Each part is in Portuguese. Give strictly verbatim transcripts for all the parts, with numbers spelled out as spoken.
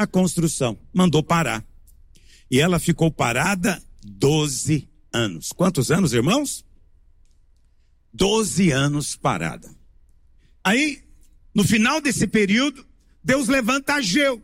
a construção, mandou parar. E ela ficou parada doze anos. Quantos anos, irmãos? doze anos parada. Aí, no final desse período, Deus levanta Ageu.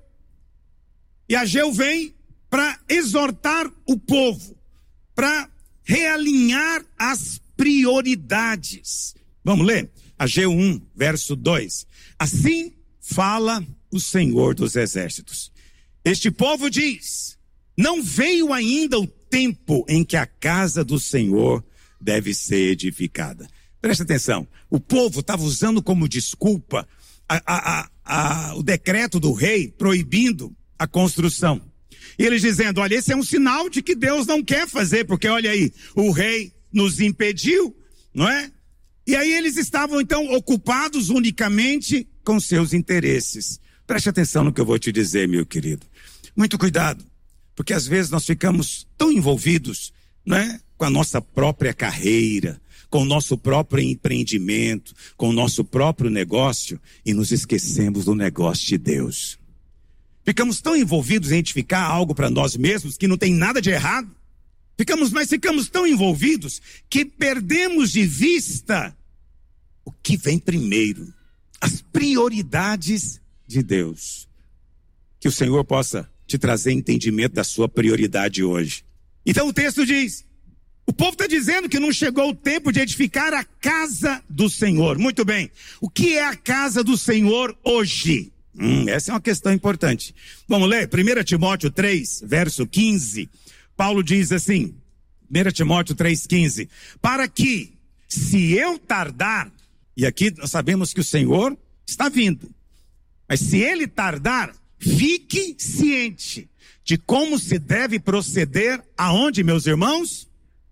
E Ageu vem para exortar o povo, para realinhar as prioridades. Vamos ler? Ageu um, verso dois. Assim fala o Senhor dos Exércitos. Este povo diz: não veio ainda o tempo em que a casa do Senhor deve ser edificada. Presta atenção, o povo estava usando como desculpa a, a, a, a, o decreto do rei proibindo a construção. E eles dizendo: olha, esse é um sinal de que Deus não quer fazer, porque olha aí, o rei nos impediu, não é? E aí eles estavam então ocupados unicamente com seus interesses. Preste atenção no que eu vou te dizer, meu querido. Muito cuidado, porque às vezes nós ficamos tão envolvidos, não é, com a nossa própria carreira, com o nosso próprio empreendimento, com o nosso próprio negócio, e nos esquecemos do negócio de Deus. Ficamos tão envolvidos em edificar algo para nós mesmos, que não tem nada de errado. Ficamos, mas ficamos tão envolvidos que perdemos de vista o que vem primeiro, as prioridades de Deus. Que o Senhor possa te trazer entendimento da sua prioridade hoje. Então o texto diz: o povo está dizendo que não chegou o tempo de edificar a casa do Senhor. Muito bem, o que é a casa do Senhor hoje? Hum, essa é uma questão importante. Vamos ler, primeiro Timóteo três, verso quinze. Paulo diz assim, primeiro Timóteo três, quinze. Para que, se eu tardar, e aqui nós sabemos que o Senhor está vindo, mas se ele tardar, fique ciente de como se deve proceder aonde, meus irmãos?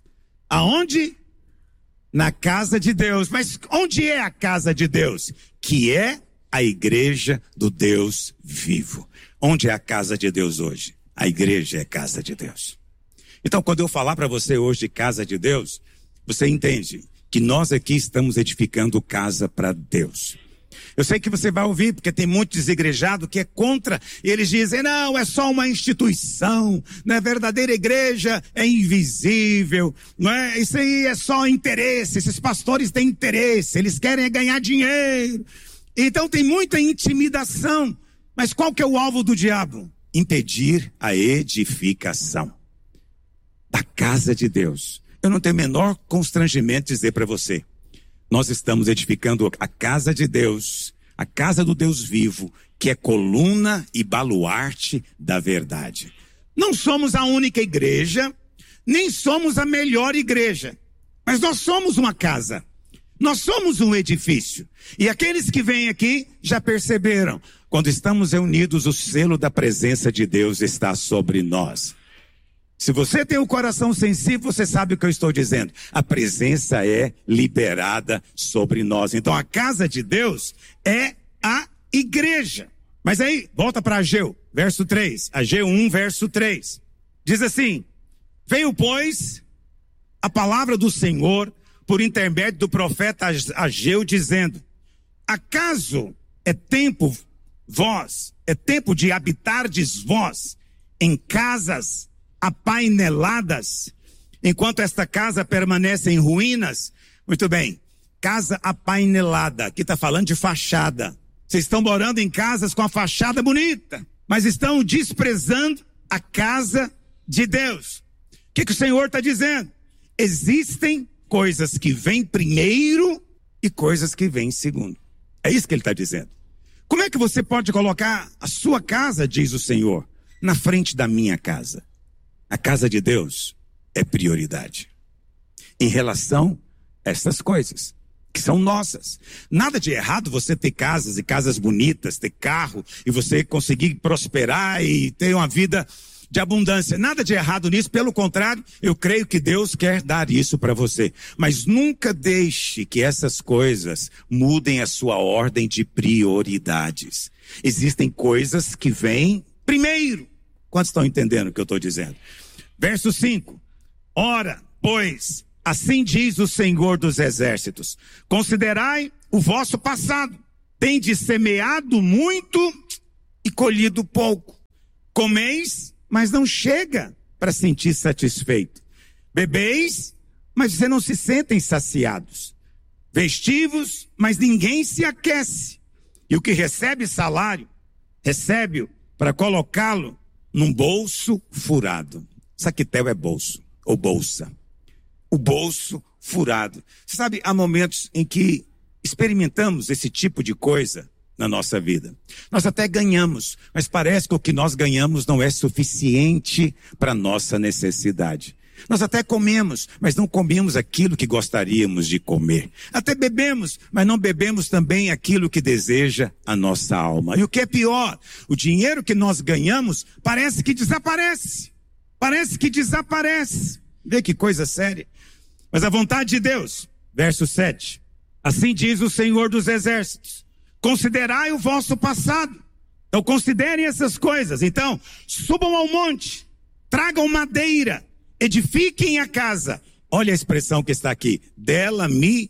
Aonde? Na casa de Deus. Mas onde é a casa de Deus? Que é a igreja do Deus vivo. Onde é a casa de Deus hoje? A igreja é a casa de Deus. Então, quando eu falar para você hoje de casa de Deus, você entende que nós aqui estamos edificando casa para Deus. Eu sei que você vai ouvir, porque tem muito desigrejado que é contra, e eles dizem: não, é só uma instituição, não é verdadeira igreja, é invisível, não é? Isso aí é só interesse, esses pastores têm interesse, eles querem ganhar dinheiro. Então tem muita intimidação, mas qual que é o alvo do diabo? Impedir a edificação da casa de Deus. Eu não tenho o menor constrangimento de dizer para você, nós estamos edificando a casa de Deus, a casa do Deus vivo, que é coluna e baluarte da verdade. Não somos a única igreja, nem somos a melhor igreja, mas nós somos uma casa, nós somos um edifício. E aqueles que vêm aqui já perceberam, quando estamos reunidos, o selo da presença de Deus está sobre nós. Se você tem o coração sensível, você sabe o que eu estou dizendo. A presença é liberada sobre nós. Então a casa de Deus é a igreja. Mas aí, volta para Ageu, verso três. Ageu um, verso três. Diz assim: veio, pois, a palavra do Senhor por intermédio do profeta Ageu, dizendo: acaso é tempo vós, é tempo de habitardes vós em casas apaineladas, enquanto esta casa permanece em ruínas? Muito bem, casa apainelada, aqui está falando de fachada. Vocês estão morando em casas com a fachada bonita, mas estão desprezando a casa de Deus. O que, que o Senhor está dizendo? Existem coisas que vêm primeiro e coisas que vêm segundo. É isso que ele está dizendo. Como é que você pode colocar a sua casa, diz o Senhor, na frente da minha casa? A casa de Deus é prioridade em relação a essas coisas que são nossas. Nada de errado você ter casas e casas bonitas, ter carro e você conseguir prosperar e ter uma vida de abundância. Nada de errado nisso, pelo contrário, eu creio que Deus quer dar isso para você. Mas nunca deixe que essas coisas mudem a sua ordem de prioridades. Existem coisas que vêm primeiro. Quantos estão entendendo o que eu estou dizendo? Verso cinco. Ora, pois, assim diz o Senhor dos Exércitos: considerai o vosso passado. Tendes semeado muito e colhido pouco. Comeis, mas não chega para sentir satisfeito. Bebeis, mas você não se sentem saciados. Vestivos, mas ninguém se aquece. E o que recebe salário, recebe-o para colocá-lo num bolso furado. Saquetel é bolso, ou bolsa. O bolso furado. Você sabe, há momentos em que experimentamos esse tipo de coisa na nossa vida. Nós até ganhamos, mas parece que o que nós ganhamos não é suficiente para a nossa necessidade. Nós até comemos, mas não comemos aquilo que gostaríamos de comer. Até bebemos, mas não bebemos também aquilo que deseja a nossa alma. E o que é pior, o dinheiro que nós ganhamos parece que desaparece. Parece que desaparece. Vê que coisa séria. Mas a vontade de Deus, verso sete. Assim diz o Senhor dos Exércitos. Considerai o vosso passado. Então considerem essas coisas. Então, subam ao monte, tragam madeira, edifiquem a casa. Olha a expressão que está aqui. Dela me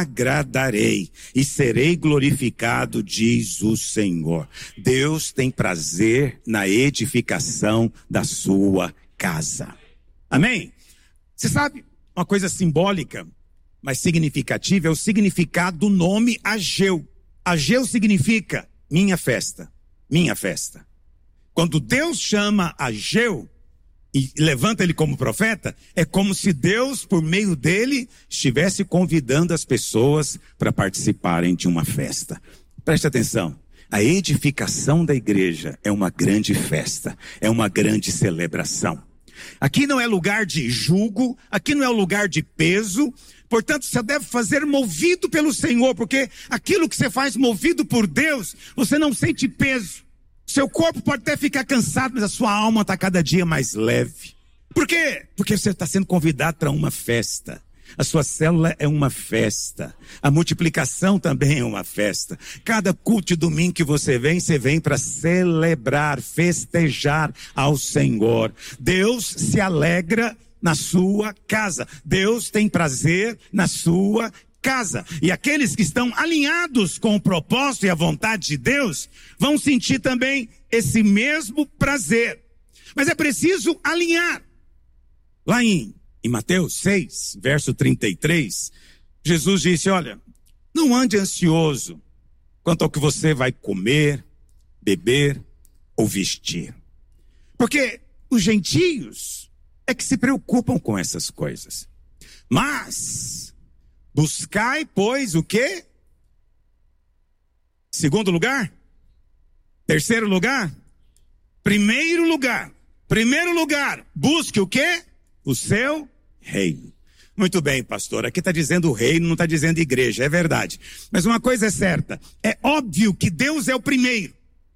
agradarei e serei glorificado, diz o Senhor. Deus tem prazer na edificação da sua casa. Amém? Você sabe, uma coisa simbólica, mas significativa, é o significado do nome Ageu. Ageu significa minha festa, minha festa. Quando Deus chama Ageu e levanta ele como profeta, é como se Deus, por meio dele, estivesse convidando as pessoas para participarem de uma festa. Preste atenção, a edificação da igreja é uma grande festa, é uma grande celebração. Aqui não é lugar de julgo, aqui não é lugar de peso. Portanto, você deve fazer movido pelo Senhor, porque aquilo que você faz movido por Deus, você não sente peso. Seu corpo pode até ficar cansado, mas a sua alma está cada dia mais leve. Por quê? Porque você está sendo convidado para uma festa. A sua célula é uma festa. A multiplicação também é uma festa. Cada culto de domingo que você vem, você vem para celebrar, festejar ao Senhor. Deus se alegra na sua casa. Deus tem prazer na sua casa. E aqueles que estão alinhados com o propósito e a vontade de Deus, vão sentir também esse mesmo prazer. Mas é preciso alinhar. Lá em, em Mateus seis, verso trinta e três, Jesus disse, olha, não ande ansioso quanto ao que você vai comer, beber ou vestir. Porque os gentios é que se preocupam com essas coisas. Mas, buscai, pois, o quê? Segundo lugar? Terceiro lugar? Primeiro lugar. Primeiro lugar, busque o quê? O seu reino. Muito bem, pastor, aqui está dizendo o reino, não está dizendo igreja, é verdade. Mas uma coisa é certa, é óbvio que Deus é o primeiro.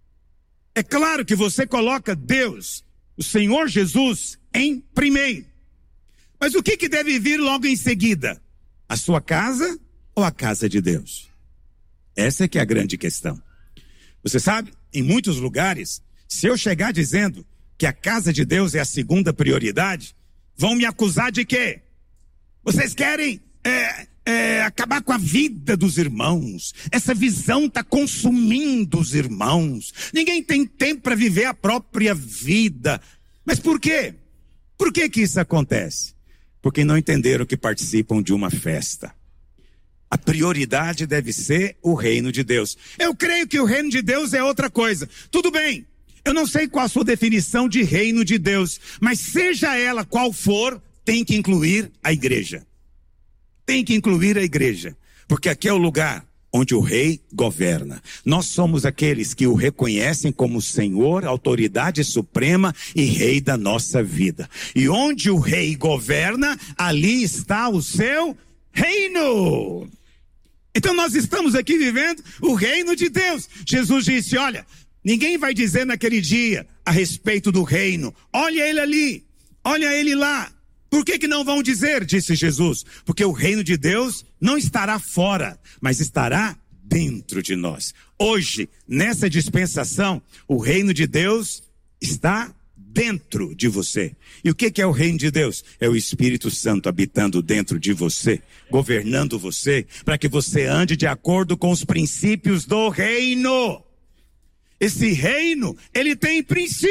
É claro que você coloca Deus, o Senhor Jesus, em primeiro. Mas o que que deve vir logo em seguida? A sua casa ou a casa de Deus? Essa é que é a grande questão. Você sabe, em muitos lugares, se eu chegar dizendo que a casa de Deus é a segunda prioridade, vão me acusar de quê? Vocês querem é, é, acabar com a vida dos irmãos. Essa visão está consumindo os irmãos. Ninguém tem tempo para viver a própria vida. Mas por quê? Por que que isso acontece? Porque não entenderam que participam de uma festa. A prioridade deve ser o reino de Deus. Eu creio que o reino de Deus é outra coisa. Tudo bem, eu não sei qual a sua definição de reino de Deus, mas seja ela qual for, tem que incluir a igreja. Tem que incluir a igreja, porque aqui é o lugar onde o rei governa. Nós somos aqueles que o reconhecem como Senhor, autoridade suprema e rei da nossa vida. E onde o rei governa, ali está o seu reino. Então nós estamos aqui vivendo o reino de Deus. Jesus disse, olha, ninguém vai dizer naquele dia a respeito do reino. Olha ele ali, olha ele lá. Por que que não vão dizer, disse Jesus? Porque o reino de Deus não estará fora, mas estará dentro de nós. Hoje, nessa dispensação, o reino de Deus está dentro de você. E o que que é o reino de Deus? É o Espírito Santo habitando dentro de você, governando você, para que você ande de acordo com os princípios do reino. Esse reino, ele tem princípios.